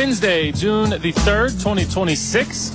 Wednesday, June the 3rd, 2026,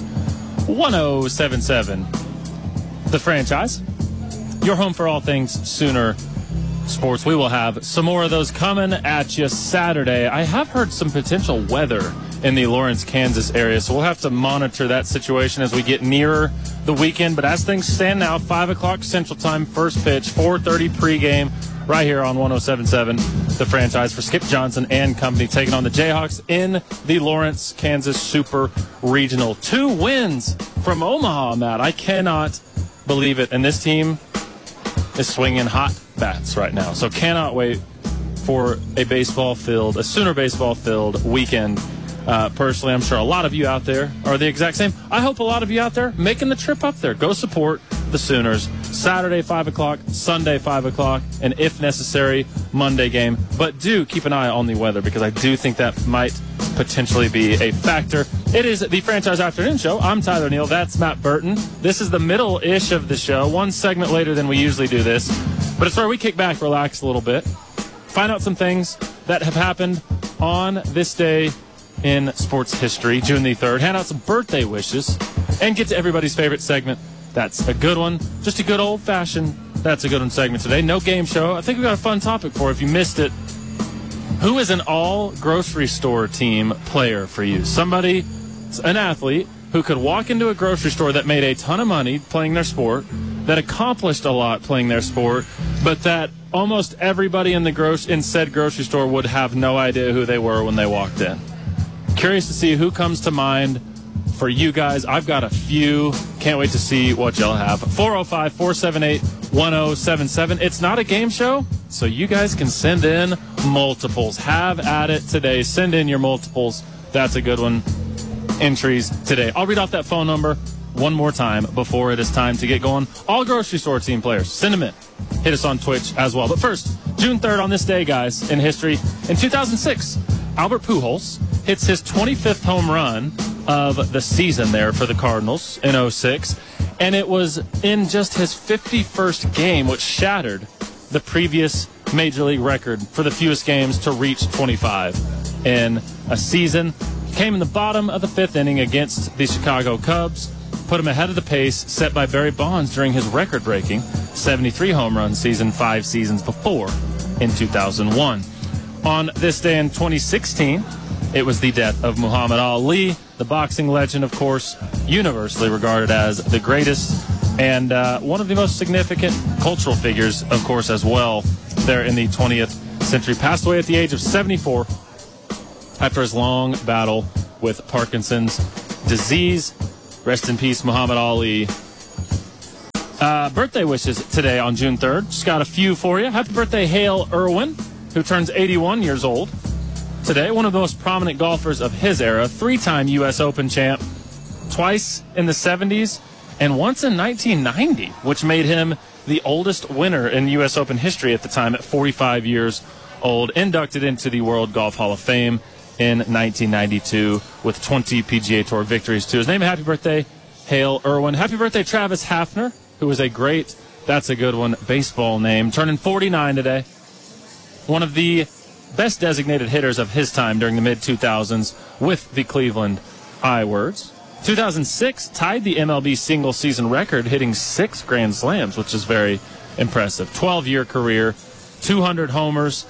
1077. The Franchise, your home for all things Sooner sports. We will have some more of those coming at you Saturday. I have heard some potential weather in the Lawrence, Kansas area, so we'll have to monitor that situation as we get nearer the weekend. But as things stand now, 5 o'clock Central Time, first pitch, 4:30 pregame, right here on 1077, The Franchise, for Skip Johnson and company, taking on the Jayhawks in the Lawrence, Kansas Super Regional. 2 wins from Omaha, Matt. I cannot believe it. And this team is swinging hot bats right now. So cannot wait for a Sooner baseball-filled weekend. Personally, I'm sure a lot of you out there are the exact same. I hope a lot of you out there making the trip up there. Go support the Sooners. Saturday, 5 o'clock, Sunday, 5 o'clock, and if necessary, Monday game. But do keep an eye on the weather, because I do think that might potentially be a factor. It is the Franchise Afternoon Show. I'm Tyler Neal. That's Matt Burton. This is the middle-ish of the show, one segment later than we usually do this. But it's where we kick back, relax a little bit, find out some things that have happened on this day in sports history, June the 3rd, hand out some birthday wishes, and get to everybody's favorite segment. That's a good one. Just a good old-fashioned That's a Good One segment today. No game show. I think we got a fun topic for you if you missed it. Who is an all-grocery store team player for you? Somebody, an athlete, who could walk into a grocery store that made a ton of money playing their sport, that accomplished a lot playing their sport, but that almost everybody in said grocery store would have no idea who they were when they walked in. Curious to see who comes to mind for you guys. I've got a few. Can't wait to see what y'all have. 405-478-1077. It's not a game show, so you guys can send in multiples. Have at it today. Send in your multiples. That's a good one. Entries today. I'll read off that phone number one more time before it is time to get going. All grocery store team players, send them in. Hit us on Twitch as well. But first, June 3rd on this day, guys, in history. In 2006, Albert Pujols hits his 25th home run of the season there for the Cardinals in 06. And it was in just his 51st game, which shattered the previous Major League record for the fewest games to reach 25 in a season. Came in the bottom of the 5th inning against the Chicago Cubs, put him ahead of the pace set by Barry Bonds during his record-breaking 73 home run season 5 seasons before in 2001. On this day in 2016, it was the death of Muhammad Ali, the boxing legend, of course, universally regarded as the greatest and one of the most significant cultural figures, of course, as well, there in the 20th century. Passed away at the age of 74 after his long battle with Parkinson's disease. Rest in peace, Muhammad Ali. Birthday wishes today on June 3rd. Just got a few for you. Happy birthday, Hale Irwin, who turns 81 years old today. One of the most prominent golfers of his era. 3-time U.S. Open champ. Twice in the 70s and once in 1990, which made him the oldest winner in U.S. Open history at the time at 45 years old. Inducted into the World Golf Hall of Fame in 1992 with 20 PGA Tour victories to his name. Happy birthday, Hale Irwin. Happy birthday, Travis Hafner, who was a great, that's a good one, baseball name, turning 49 today. One of the best designated hitters of his time during the mid-2000s with the Cleveland Iwirds. 2006 tied the MLB single-season record, hitting 6 Grand Slams, which is very impressive. 12-year career, 200 homers,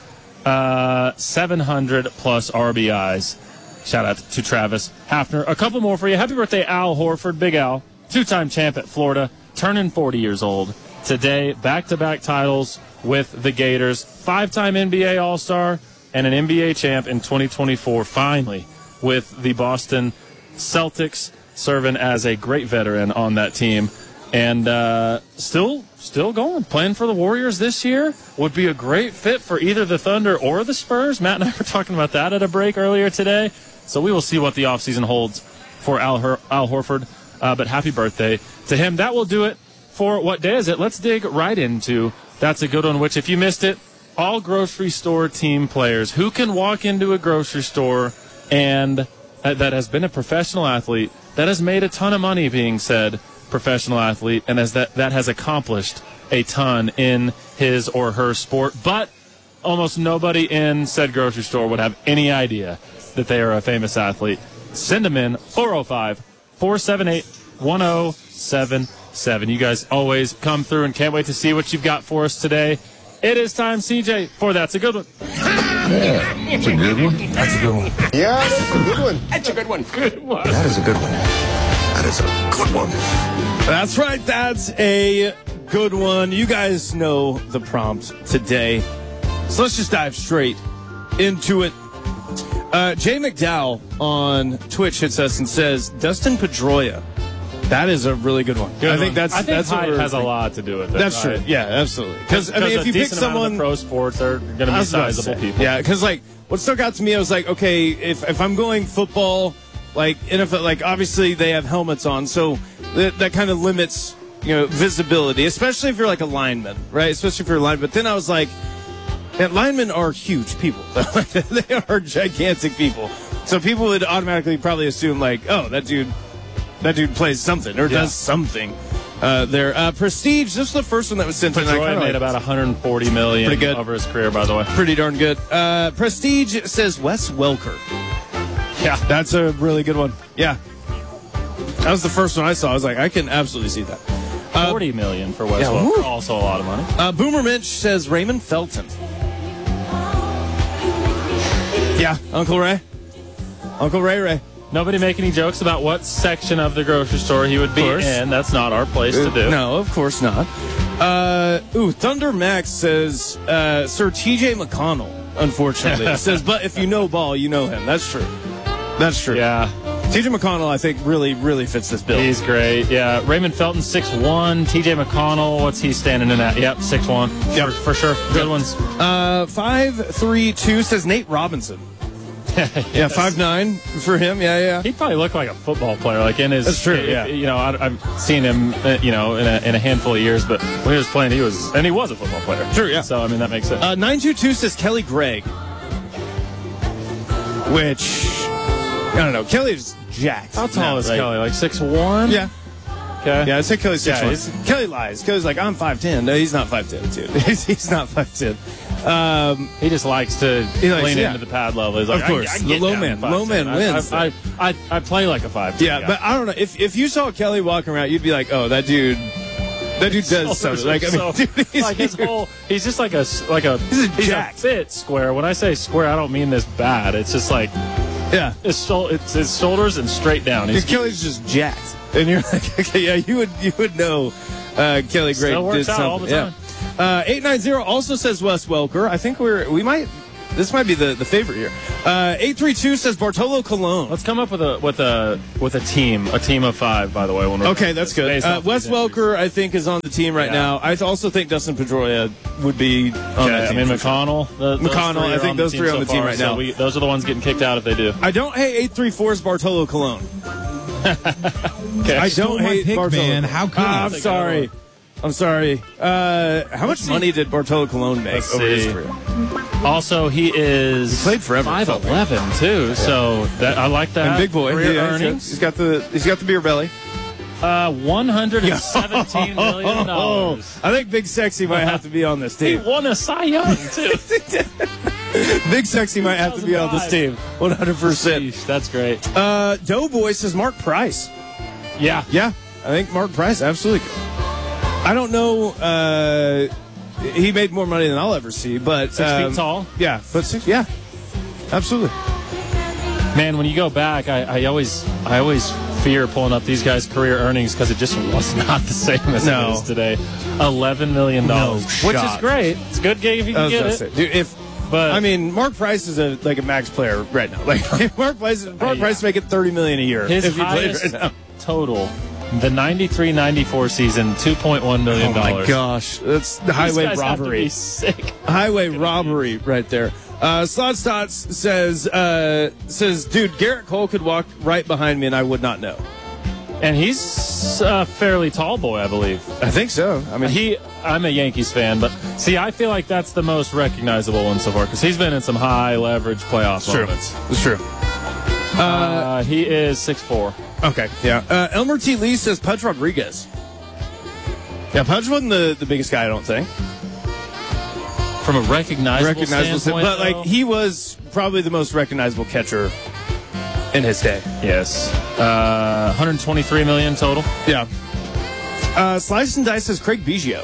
700-plus RBIs. Shout out to Travis Hafner. A couple more for you. Happy birthday, Al Horford, Big Al, 2-time champ at Florida, turning 40 years old today. Back-to-back titles with the Gators. 5-time NBA All-Star and an NBA champ in 2024, finally, with the Boston Celtics, serving as a great veteran on that team. And still going, playing for the Warriors this year. Would be a great fit for either the Thunder or the Spurs. Matt and I were talking about that at a break earlier today. So we will see what the offseason holds for Al Horford. But happy birthday to him. That will do it for What Day Is It? Let's dig right into That's a Good One, which if you missed it, all grocery store team players. Who can walk into a grocery store and that has been a professional athlete, that has made a ton of money being said professional athlete, and that has accomplished a ton in his or her sport, but almost nobody in said grocery store would have any idea that they are a famous athlete, send them in 405-478-1077. You guys always come through and can't wait to see what you've got for us today. It is time, CJ, for That's a Good One. Yeah, that's a good one. That's a good one. Yeah, that's a good one. That's a good one. Good one. That is a good one. That is a good one. That's right. That's a good one. You guys know the prompt today. So let's just dive straight into it. Jay McDowell on Twitch hits us and says, Dustin Pedroia. That is a really good one. Good I think one. that's height what has a lot to do with it. That's right? true. Yeah, absolutely. Because I mean, if you pick someone, in the pro sports are going to be sizable people. yeah. Because like what stuck out to me, I was like, okay, if I'm going football, like NFL, like obviously they have helmets on, so that kind of limits visibility, especially if you're like a lineman, right? Especially if you're a lineman. But then I was like, linemen are huge people. They are gigantic people. So people would automatically probably assume like, oh, that dude plays something or does something there. Prestige, this is the first one that was sent in. Pedroia made about $140 million Pretty good. over his career, by the way. Pretty darn good. Prestige says Wes Welker. Yeah. That's a really good one. Yeah. That was the first one I saw. I was like, I can absolutely see that. $40 million for Wes Welker. woo. Also a lot of money. Boomer Minch says Raymond Felton. Yeah, Uncle Ray. Uncle Ray. Nobody make any jokes about what section of the grocery store he would be in. That's not our place to do. No, of course not. Thunder Max says Sir T.J. McConnell, unfortunately. says, but if you know ball, you know him. That's true. That's true. Yeah. T.J. McConnell, I think, really, really fits this bill. He's great. Yeah. Raymond Felton, 6'1". T.J. McConnell, what's he standing in at? Yep, 6'1". Yep. For sure. Good ones. 532 says Nate Robinson. Yeah, 5'9" for him. Yeah. He probably looked like a football player, like in his. That's true. Yeah. I've seen him, in a handful of years, but when he was playing, he was a football player. True. Yeah. So I mean, that makes sense. 922 says Kelly Gregg, which I don't know. Kelly's jacked. How tall is right? Kelly? Like 6'1"? Yeah. Okay. Yeah, I said Kelly's 6'1". Yeah, Kelly lies. Kelly's like, I'm 5'10". No, he's not 5'10", dude. He's not 5'10". He just likes to lean into the pad level. He's like, of course, I can the get low down man. to 5'10". Low man wins. I play like a 5'10". Yeah, but I don't know. If you saw Kelly walking around, you'd be like, oh, that dude does something. Like, I mean, dude, he's just like a he's a fit square. When I say square, I don't mean this bad. It's just like it's his shoulders and straight down. Kelly's just jacked, and you're like, okay, yeah, you would know Kelly Gregg still works did out something. all the time. 890 also says Wes Welker. I think this might be the favorite here. 832 says Bartolo Colon. Let's come up with a team of 5. By the way, okay, that's good. Wes Welker, I think, is on the team right now. I also think Dustin Pedroia would be on that team. I mean, McConnell. I think those three are on the team right now. So those are the ones getting kicked out if they do. I don't hate 834's Bartolo Colon. Okay. I don't hate pick, Bartolo. Man. How could I'm sorry. How much money did Bartolo Colon make over his career? Also, he played forever. 5'11" too. Yeah. So I like that. And big boy. Earnings. He's got the beer belly. $117 million. I think Big Sexy might have to be on this team. He won a Cy Young too. Big Sexy might have to be on this team. 100%. That's great. Doughboy says Mark Price. Yeah. I think Mark Price absolutely. I don't know. He made more money than I'll ever see, but 6 feet tall. Yeah, but 6. Yeah, absolutely. Man, when you go back, I always fear pulling up these guys' career earnings because it just was not the same as it is today. $11 million, which is great. It's a good gig if you can get it. Dude, I mean, Mark Price is a max player right now. Like Mark Price is making $30 million a year. His highest total. The 93-94 season, $2.1 million. Oh, my gosh. That's the highway robbery. Have to be sick. Highway robbery right there. Slot Stots says, dude, Garrett Cole could walk right behind me and I would not know. And he's a fairly tall boy, I believe. I think so. I mean, I'm a Yankees fan, but see, I feel like that's the most recognizable one so far because he's been in some high leverage playoff moments. It's true. He is 6'4". Okay, yeah. Elmer T. Lee says Pudge Rodriguez. Yeah, Pudge wasn't the biggest guy, I don't think. from a recognizable standpoint, but like he was probably the most recognizable catcher in his day. Yes. 123 million total. Yeah. Slice and Dice says Craig Biggio.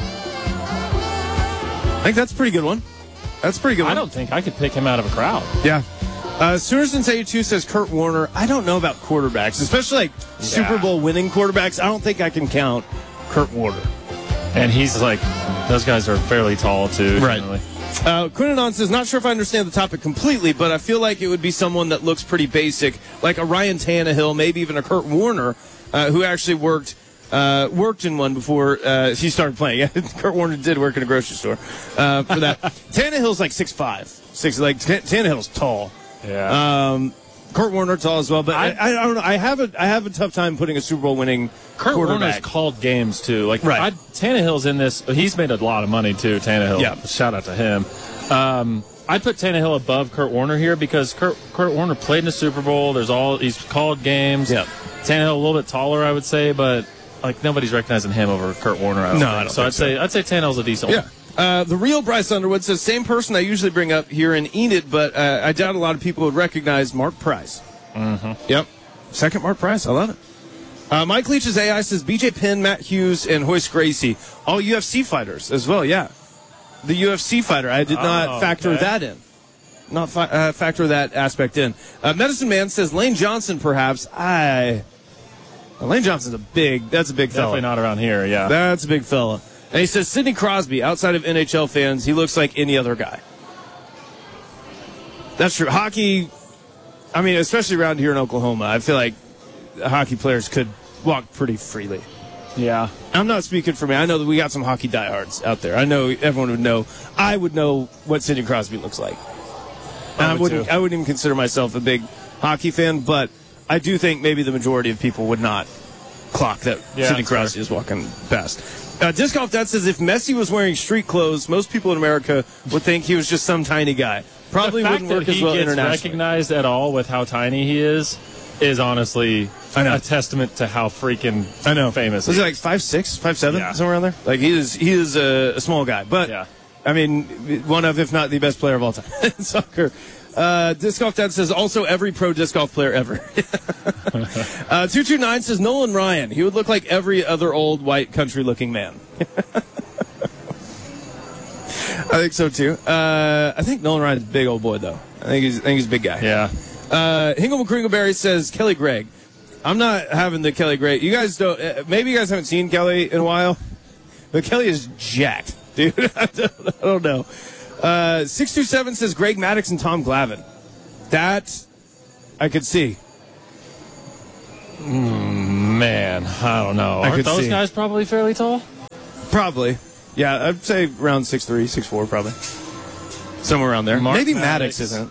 I think that's a pretty good one. That's a pretty good one. I don't think I could pick him out of a crowd. Yeah. Sooners and 82 says Kurt Warner. I don't know about quarterbacks, especially like Super Bowl winning quarterbacks. I don't think I can count Kurt Warner. And he's like, those guys are fairly tall too. Right. Generally. Quinanon says, not sure if I understand the topic completely, but I feel like it would be someone that looks pretty basic, like a Ryan Tannehill, maybe even a Kurt Warner, who actually worked in one before he started playing. Kurt Warner did work in a grocery store for that. Tannehill's like 6'5". Like Tannehill's tall. Yeah. Kurt Warner tall as well, but I don't know. I have a tough time putting a Super Bowl winning Kurt quarterback. Warner's called games too. Like right. Tannehill's in this. He's made a lot of money too. Tannehill. Yeah. Shout out to him. I'd put Tannehill above Kurt Warner here because Kurt Warner played in the Super Bowl. He's called games. Yeah. Tannehill a little bit taller, I would say, but like nobody's recognizing him over Kurt Warner. I don't think. I'd say Tannehill's a decent one. The real Bryce Underwood says, same person I usually bring up here in Enid, but I doubt a lot of people would recognize Mark Price. Mm-hmm. Yep. Second Mark Price. I love it. Mike Leach's AI says BJ Penn, Matt Hughes, and Hoist Gracie. All UFC fighters as well, yeah. The UFC fighter. I did not factor that in. Not factor that aspect in. Medicine Man says Lane Johnson, perhaps. Lane Johnson's that's a big fella. Definitely not around here, yeah. That's a big fella. And he says Sidney Crosby, outside of NHL fans, he looks like any other guy. That's true. Hockey, I mean, especially around here in Oklahoma, I feel like hockey players could walk pretty freely. Yeah. I'm not speaking for me. I know that we got some hockey diehards out there. I know everyone would know. I would know what Sidney Crosby looks like. I wouldn't even consider myself a big hockey fan, but I do think maybe the majority of people would not clock that Sidney Crosby is walking past. Disc Golf Dad says if Messi was wearing street clothes, most people in America would think he was just some tiny guy. Probably wouldn't work as well internationally. The fact that he gets recognized at all with how tiny he is honestly a testament to how freaking famous he is. Was he like 5'6", 5'7", somewhere around there? Like he is a small guy, but I mean, one of, if not the best player of all time in soccer. Disc Golf Dad says also every pro disc golf player ever. 229 says Nolan Ryan. He would look like every other old white country looking man. I think so too. I think Nolan Ryan's a big old boy though. I think he's a big guy. Yeah. Hingle McCringleberry says Kelly Gregg. I'm not having the Kelly Gregg. You guys don't. Maybe you guys haven't seen Kelly in a while, but Kelly is jacked, dude. I don't know. 627 says Greg Maddux and Tom Glavine. That I could see. Man, I don't know. Aren't those guys probably fairly tall? Probably. Yeah, I'd say around 6'3", 6'4", probably. Somewhere around there. Maybe Maddux isn't.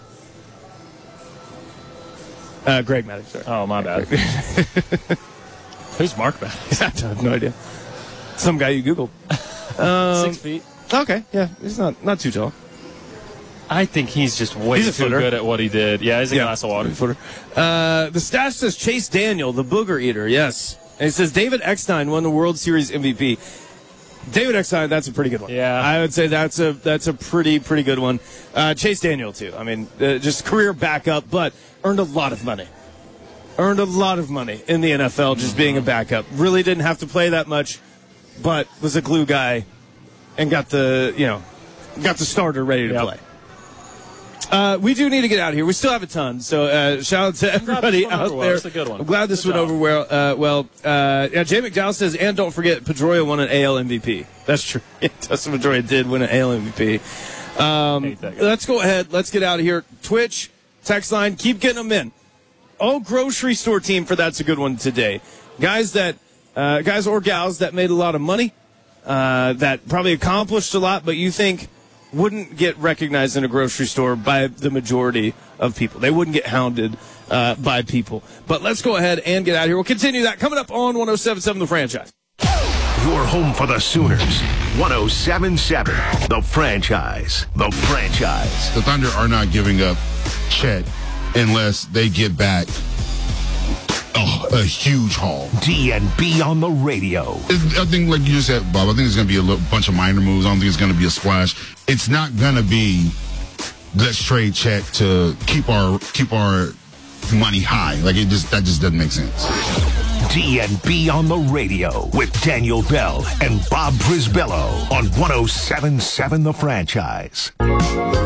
Greg Maddux, sorry. Oh, my bad. Who's Mark Maddux? I have no idea. Some guy you Googled. 6 feet. Okay, yeah, he's not too tall. I think he's just way too good at what he did. Yeah, he's a glass of water. The stash says Chase Daniel, the booger eater, yes. And it says David Eckstein won the World Series MVP. David Eckstein, that's a pretty good one. Yeah. I would say that's a pretty good one. Chase Daniel, too. I mean, just career backup, but earned a lot of money. Earned a lot of money in the NFL just being a backup. Really didn't have to play that much, but was a glue guy and got the starter ready to play. We do need to get out of here. We still have a ton, so shout out to everybody out there. It's a good one. I'm glad this went over well. Jay McDowell says, and don't forget, Pedroia won an AL MVP. That's true. Dustin Pedroia did win an AL MVP. Let's go ahead. Let's get out of here. Twitch, text line, keep getting them in. Oh, grocery store team for That's a Good One today. Guys or gals that made a lot of money, that probably accomplished a lot, but you think wouldn't get recognized in a grocery store by the majority of people. They wouldn't get hounded by people. But let's go ahead and get out of here. We'll continue that coming up on 107.7 The Franchise. Your home for the Sooners. 107.7 The Franchise. The Franchise. The Thunder are not giving up Chet unless they get back a huge haul. DNB on the radio. I think, like you said, Bob, I think it's going to be a bunch of minor moves. I don't think it's going to be a splash. It's not going to be let's trade Chet to keep our money high. Like that just doesn't make sense. DNB on the radio with Daniel Bell and Bob Brisbello on 107.7 The Franchise.